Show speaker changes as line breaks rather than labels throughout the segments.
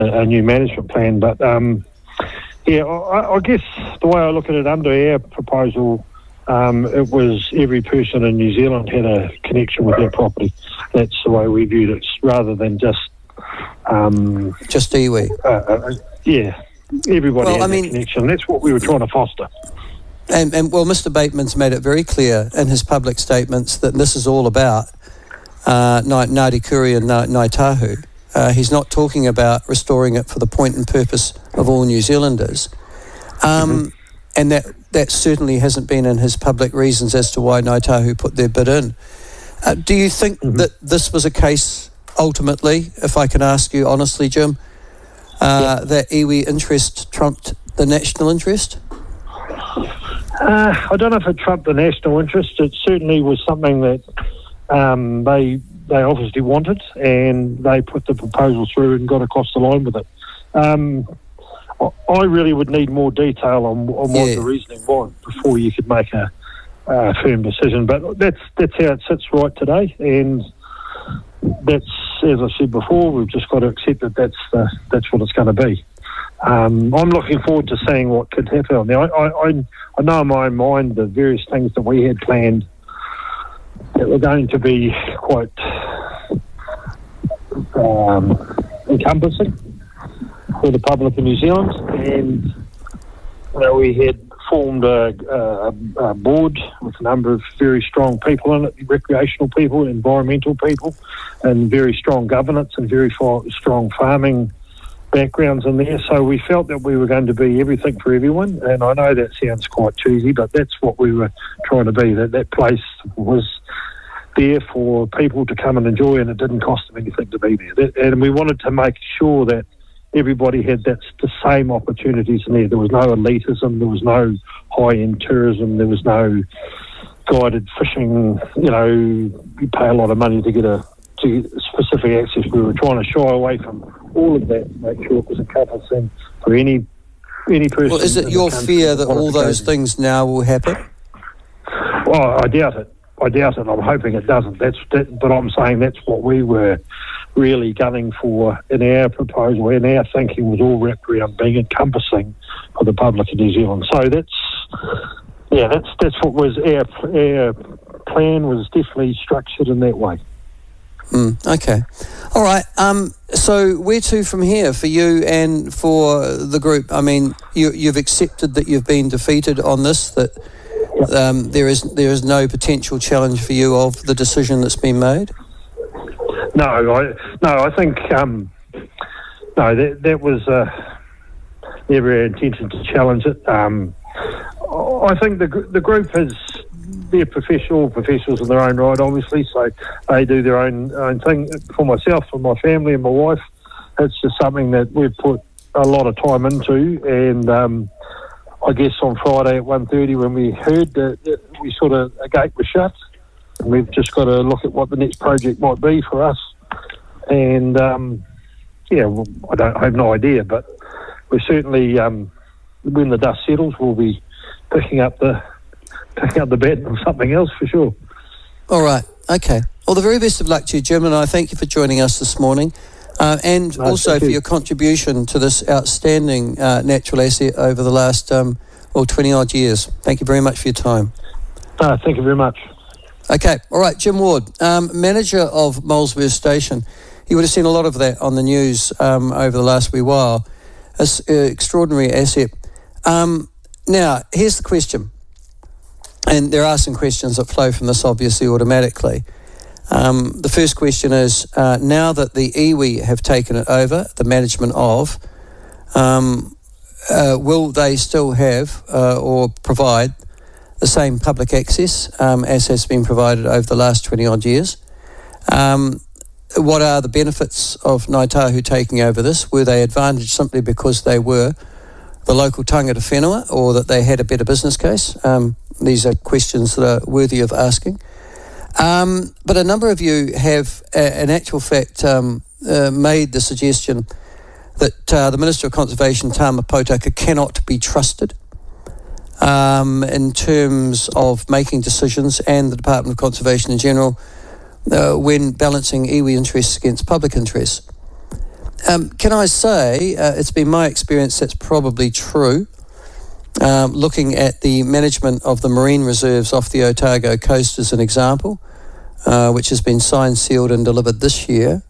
a new management plan. But yeah, I guess the way I look at it under our proposal, it was every person in New Zealand had a connection with that property. That's the way we viewed it, rather than just
iwi.
Yeah, everybody had a connection. That's what we were trying to foster.
And well, Mr. Bateman's made it very clear in his public statements that this is all about Ngāti Kuri and Ngāi Tahu. He's not talking about restoring it for the point and purpose of all New Zealanders. And that certainly hasn't been in his public reasons as to why Ngāi Tahu put their bid in. Do you think that this was a case, ultimately, if I can ask you honestly, Jim, that iwi interest trumped the national interest?
I don't know if it trumped the national interest. It certainly was something that they obviously wanted, and they put the proposal through and got across the line with it. I really would need more detail on what the reasoning was before you could make a firm decision. But that's how it sits right today, and that's, as I said before, we've just got to accept that that's what it's going to be. I'm looking forward to seeing what could happen. Now, I know in my own mind the various things that we had planned that were going to be quite encompassing for the public in New Zealand, and we had formed a board with a number of very strong people in it, recreational people, environmental people, and very strong governance and very strong farming backgrounds in there. So we felt that we were going to be everything for everyone, and I know that sounds quite cheesy, but that's what we were trying to be, that place was there for people to come and enjoy, and it didn't cost them anything to be there. And we wanted to make sure that everybody had the same opportunities in there. There was no elitism, there was no high-end tourism, there was no guided fishing, you pay a lot of money to get specific access. We were trying to shy away from all of that to make sure it was encompassing for any person.
Well, is it your fear that all those things now will happen?
Well, I doubt it. I'm hoping it doesn't. But I'm saying that's what we were really gunning for in our proposal, and our thinking was all wrapped around being encompassing for the public of New Zealand. So that's what was our plan, was definitely structured in that way.
Okay. All right. So where to from here for you and for the group? I mean, you've accepted that you've been defeated on this, that there is no potential challenge for you of the decision that's been made?
No, I think that was never our intention to challenge it. I think the group has, they're professionals in their own right, obviously, so they do their own thing. For myself, for my family and my wife, it's just something that we've put a lot of time into, and I guess on Friday at 1:30 when we heard that we sort of, a gate was shut, and we've just got to look at what the next project might be for us. And I have no idea, but we certainly, when the dust settles, we'll be picking up the bat on something else for sure. All
right, okay. Well, the very best of luck to you, Jim, and I thank you for joining us this morning, and also for your contribution to this outstanding natural asset over the last 20-odd years. Thank you very much for your time.
Thank you very much.
Okay, all right, Jim Ward, manager of Molesworth Station. You would have seen a lot of that on the news over the last wee while. It's an extraordinary asset. Now, here's the question, and there are some questions that flow from this obviously automatically. The first question is, now that the iwi have taken it over, the management of, will they still have or provide the same public access as has been provided over the last 20-odd years? What are the benefits of Ngāi Tahu taking over this? Were they advantaged simply because they were the local tangata whenua, or that they had a better business case? These are questions that are worthy of asking. But a number of you have, in actual fact, made the suggestion that the Minister of Conservation, Tama Potaka, cannot be trusted in terms of making decisions, and the Department of Conservation in general, when balancing iwi interests against public interests. Can I say, it's been my experience that's probably true. Looking at the management of the marine reserves off the Otago coast as an example, which has been signed, sealed and delivered this year,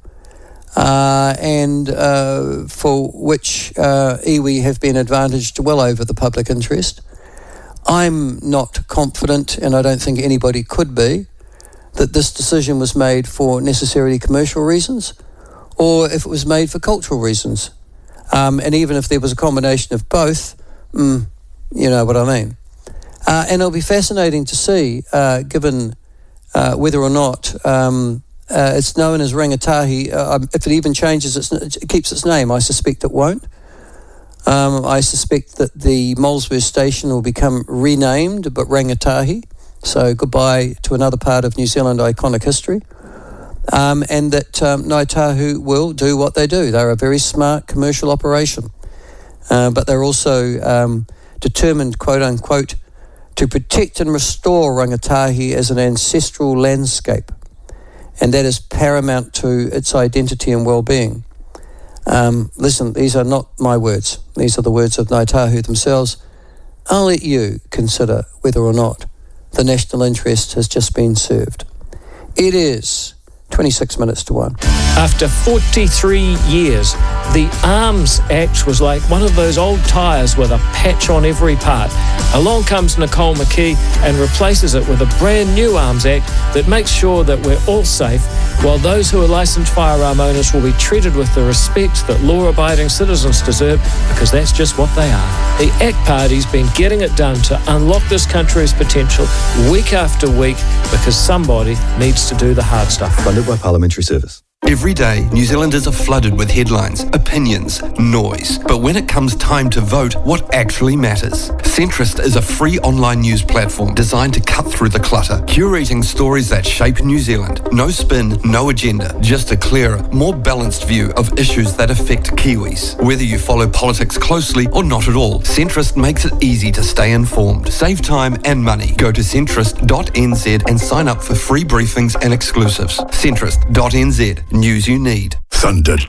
and for which iwi have been advantaged well over the public interest. I'm not confident, and I don't think anybody could be, that this decision was made for necessarily commercial reasons or if it was made for cultural reasons. And even if there was a combination of both, you know what I mean. And it'll be fascinating to see, given whether or not it's known as Rangatahi, if it even changes, it keeps its name. I suspect it won't. I suspect that the Molesworth station will become renamed, but Rangatahi. So goodbye to another part of New Zealand iconic history. And that Ngāi Tahu will do what they do. They're a very smart commercial operation. But they're also determined, quote unquote, to protect and restore Rangatahi as an ancestral landscape. And that is paramount to its identity and well-being. Listen, these are not my words. These are the words of Ngāi Tahu themselves. I'll let you consider whether or not the national interest has just been served. It is 26 minutes to 1.
After 43 years, the Arms Act was like one of those old tyres with a patch on every part. Along comes Nicole McKee and replaces it with a brand new Arms Act that makes sure that we're all safe, while those who are licensed firearm owners will be treated with the respect that law-abiding citizens deserve, because that's just what they are. The ACT Party's been getting it done to unlock this country's potential week after week, because somebody needs to do the hard stuff.
Funded by Parliamentary Service. Every day, New Zealanders are flooded with headlines, opinions, noise. But when it comes time to vote, what actually matters? Centrist is a free online news platform designed to cut through the clutter, curating stories that shape New Zealand. No spin, no agenda, just a clearer, more balanced view of issues that affect Kiwis. Whether you follow politics closely or not at all, Centrist makes it easy to stay informed. Save time and money. Go to centrist.nz and sign up for free briefings and exclusives. Centrist.nz. News you need.
Thunder